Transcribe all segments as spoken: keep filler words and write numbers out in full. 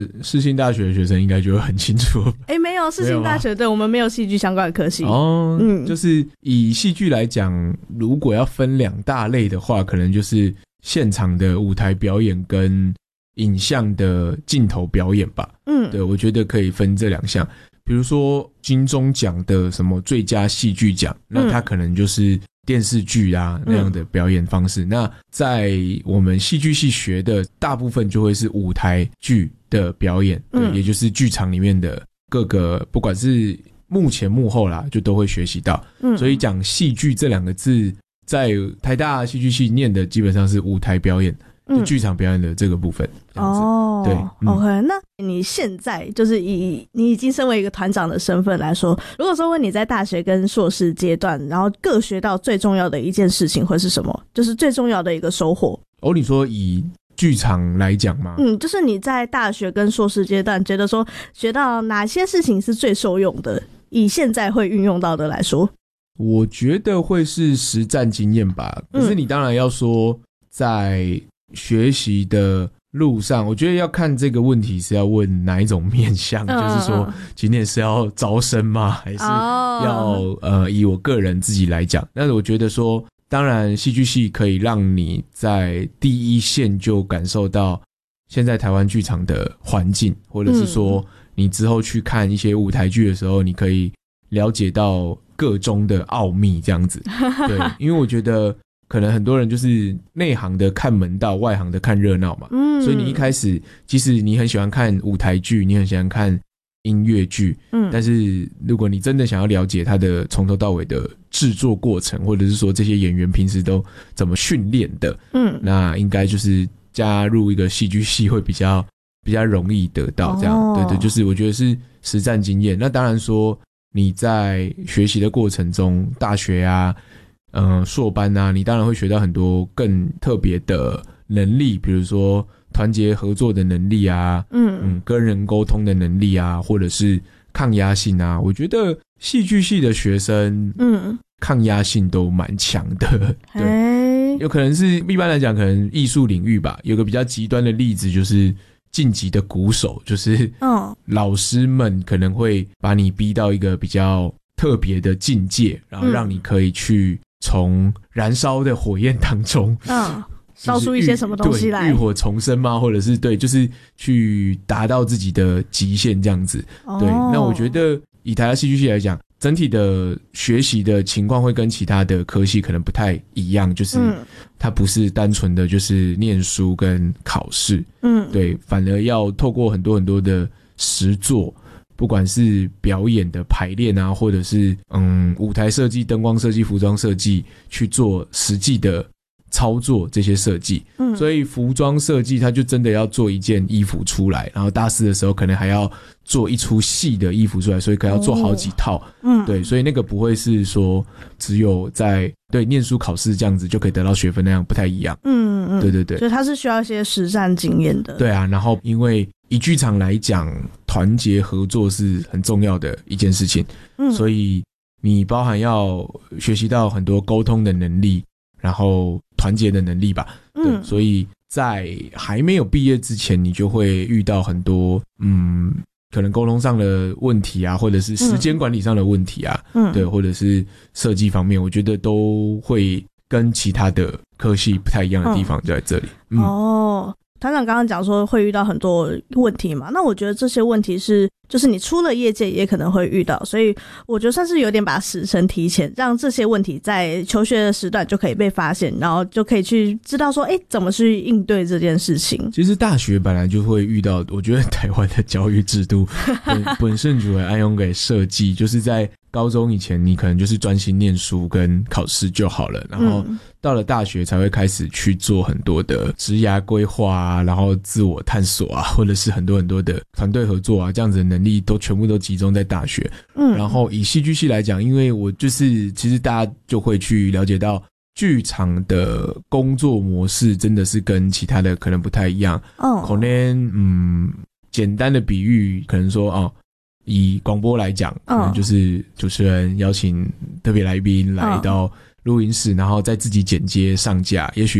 世新大学的学生应该就会很清楚。 哎、欸，没有世新大学，对我们没有戏剧相关的科系。 哦，嗯，就是以戏剧来讲，如果要分两大类的话，可能就是现场的舞台表演跟影像的镜头表演吧。嗯，对，我觉得可以分这两项。比如说金钟奖的什么最佳戏剧奖，那它可能就是电视剧啊那样的表演方式。嗯、那在我们戏剧系学的大部分就会是舞台剧的表演，对，嗯、也就是剧场里面的各个，不管是幕前幕后啦，就都会学习到。嗯，所以讲戏剧这两个字，在台大戏剧系念的基本上是舞台表演。就剧场表演的这个部分。 嗯、哦， 对、嗯、 ，OK， 那你现在就是以你已经身为一个团长的身份来说，如果说问你在大学跟硕士阶段，然后各学到最重要的一件事情会是什么？就是最重要的一个收获。 哦，你说以剧场来讲吗？ 嗯，就是你在大学跟硕士阶段觉得说学到哪些事情是最受用的，以现在会运用到的来说， 我觉得会是实战经验吧。可是你当然要说在学习的路上，我觉得要看这个问题是要问哪一种面向，嗯、就是说今天是要招生吗？还是要、哦、呃以我个人自己来讲，那我觉得说，当然戏剧系可以让你在第一线就感受到现在台湾剧场的环境，或者是说你之后去看一些舞台剧的时候，你可以了解到个中的奥秘这样子。对，因为我觉得可能很多人就是内行的看门道，外行的看热闹嘛。嗯，所以你一开始即使你很喜欢看舞台剧，你很喜欢看音乐剧，嗯，但是如果你真的想要了解它的从头到尾的制作过程，或者是说这些演员平时都怎么训练的，嗯，那应该就是加入一个戏剧系会比较比较容易得到这样。哦、对对，就是我觉得是实战经验。那当然说你在学习的过程中，大学啊呃，硕班啊，你当然会学到很多更特别的能力，比如说团结合作的能力啊，嗯嗯，跟人沟通的能力啊，或者是抗压性啊。我觉得戏剧系的学生，嗯，抗压性都蛮强的。对，有可能是一般来讲，可能艺术领域吧。有个比较极端的例子就是晋级的鼓手，就是嗯，老师们可能会把你逼到一个比较特别的境界，然后让你可以去从燃烧的火焰当中，嗯， 烧出一些什么东西来， 浴火重生吗？或者是对，就是去达到自己的极限这样子。哦、对，那我觉得以台大戏剧系来讲，整体的学习的情况会跟其他的科系可能不太一样，就是它不是单纯的就是念书跟考试，嗯，对，反而要透过很多很多的实作。不管是表演的排练啊，或者是嗯舞台设计、灯光设计、服装设计，去做实际的操作这些设计。嗯，所以服装设计它就真的要做一件衣服出来，然后大四的时候可能还要做一出戏的衣服出来，所以可能要做好几套。嗯，对，所以那个不会是说只有在对念书考试这样子就可以得到学分那样，不太一样。嗯嗯，对对对， 所以它是需要一些实战经验的。 对啊，然后因为以剧场来讲，团结合作是很重要的一件事情，嗯，所以你包含要学习到很多沟通的能力，然后团结的能力吧，对，嗯，所以在还没有毕业之前，你就会遇到很多嗯，可能沟通上的问题啊，或者是时间管理上的问题啊，嗯，对，或者是设计方面，我觉得都会跟其他的科系不太一样的地方就在这里。嗯嗯、哦。团长刚刚讲说会遇到很多问题嘛，那我觉得这些问题是就是你出了业界也可能会遇到，所以我觉得算是有点把时程提前，让这些问题在求学的时段就可以被发现，然后就可以去知道说诶怎么去应对这件事情。 其实大学本来就会遇到，我觉得台湾的教育制度本, 本身就会按用给设计，就是在高中以前你可能就是专心念书跟考试就好了，然后到了大学才会开始去做很多的职涯规划啊，然后自我探索啊，或者是很多很多的团队合作啊，这样子的能力都全部都集中在大学。嗯，然后以戏剧系来讲，因为我就是其实大家就会去了解到剧场的工作模式真的是跟其他的可能不太一样。哦，可能嗯简单的比喻可能说哦，以广播来讲，可能就是主持人邀请特别来宾来到录音室，然后再自己剪接上架，也许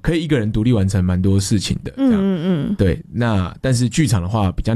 可以一个人独立完成蛮多事情的，这样， 嗯嗯嗯， 对。那但是剧场的话比较